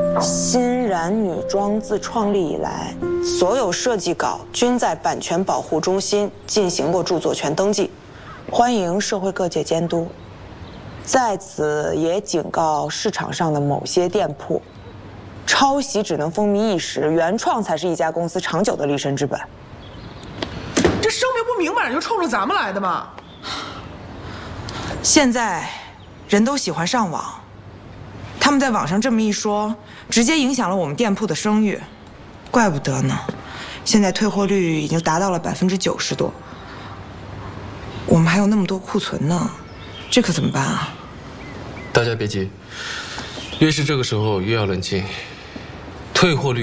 欣然女装自创立以来，所有设计稿均在版权保护中心进行过著作权登记，欢迎社会各界监督。在此也警告市场上的某些店铺，抄袭只能风靡一时，原创才是一家公司长久的立身之本。 这声明不明摆着就冲着咱们来的吗？ 现在人都喜欢上网，他们在网上这么一说，直接影响了我们店铺的声誉，怪不得呢。现在退货率已经达到了90%多，我们还有那么多库存呢，这可怎么办啊？ 大家别急，越是这个时候越要冷静，退货率